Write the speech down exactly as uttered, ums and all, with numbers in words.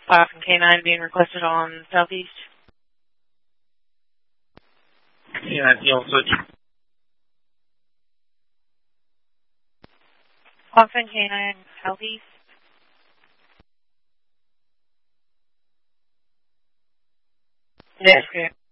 five from K nine being requested on Southeast. K nine, you on switch. five from K nine Southeast. That's good.